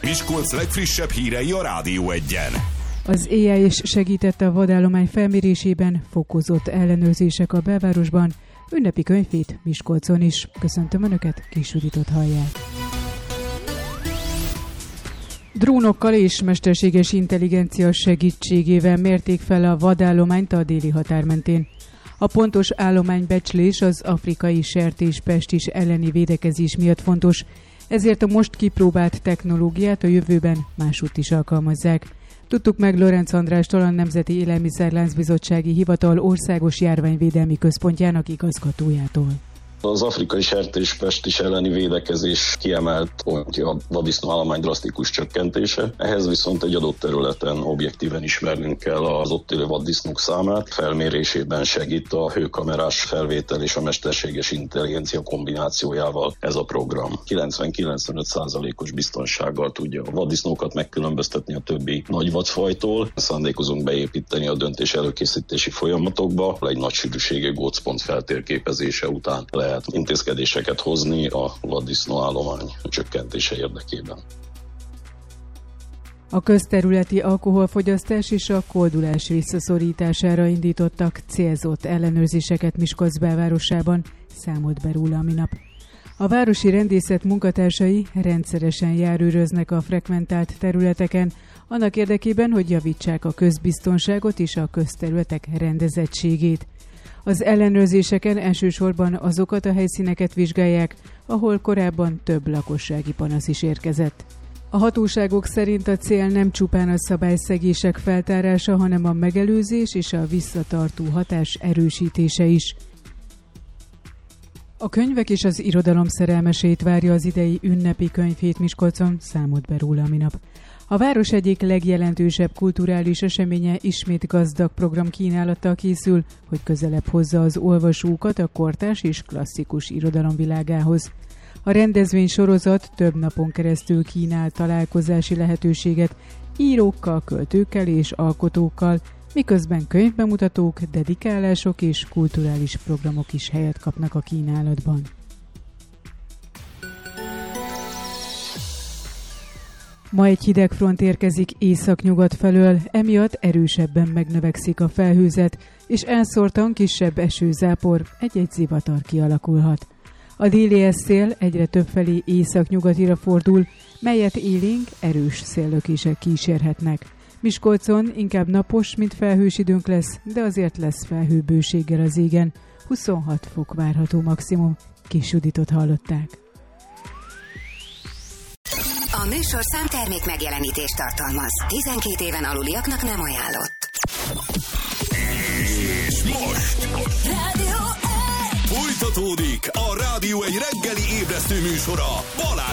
Miskolc legfrissebb hírei a Rádió Egyen. Az AI is segített a vadállomány felmérésében, fokozott ellenőrzések a belvárosban, ünnepi könyvét Miskolcon is. Köszöntöm Önöket, Kis Juditot hallják. Drónokkal és mesterséges intelligencia segítségével mérték fel a vadállományt a déli határ mentén. A pontos állománybecslés az afrikai sertéspestis elleni védekezés miatt fontos, ezért a most kipróbált technológiát a jövőben másútt is alkalmazzák. Tudtuk meg Lorenz Andrástól, a Nemzeti Élelmiszerláncbizottsági Hivatal Országos Járványvédelmi Központjának igazgatójától. Az afrikai sertéspestis elleni védekezés kiemelt pontja a vaddisznóállomány drasztikus csökkentése. Ehhez viszont egy adott területen objektíven ismernünk kell az ott élő vaddisznók számát. Felmérésében segít a hőkamerás felvétel és a mesterséges intelligencia kombinációjával ez a program. 90-95%-os biztonsággal tudja a vaddisznókat megkülönböztetni a többi nagy vadfajtól. Szándékozunk beépíteni a döntés előkészítési folyamatokba. Egy nagy sűrűségű gócpont feltérképezése után lehet intézkedéseket hozni a vaddisznóállomány csökkentése érdekében. A közterületi alkoholfogyasztás és a koldulás visszaszorítására indítottak célzott ellenőrzéseket Miskolc belvárosában, számolt be róla a minap. A városi rendészet munkatársai rendszeresen járőröznek a frekventált területeken, annak érdekében, hogy javítsák a közbiztonságot és a közterületek rendezettségét. Az ellenőrzéseken elsősorban azokat a helyszíneket vizsgálják, ahol korábban több lakossági panasz is érkezett. A hatóságok szerint a cél nem csupán a szabályszegések feltárása, hanem a megelőzés és a visszatartó hatás erősítése is. A könyvek és az irodalom szerelmeseit várja az idei ünnepi könyvhét Miskolcon, számolt be róla a minap. A város egyik legjelentősebb kulturális eseménye ismét gazdag program kínálattal készül, hogy közelebb hozza az olvasókat a kortárs és klasszikus irodalom világához. A rendezvény sorozat több napon keresztül kínál találkozási lehetőséget írókkal, költőkkel és alkotókkal, miközben könyvbemutatók, dedikálások és kulturális programok is helyet kapnak a kínálatban. Ma egy hideg front érkezik északnyugat felől, emiatt erősebben megnövekszik a felhőzet, és elszórtan kisebb esőzápor, egy-egy zivatar kialakulhat. A déli szél egyre többfelé északnyugatira fordul, melyet élénk, erős széllökések kísérhetnek. Miskolcon inkább napos, mint felhős időnk lesz, de azért lesz felhőbőséggel az égen. 26 fok várható maximum. Kis Juditot hallották. A műsorszám termék megjelenítést tartalmaz. 12 éven aluliaknak nem ajánlott. És most Rádió Egy! folytatódik a Rádió Egy reggeli ébresztő műsora Balázsékkal.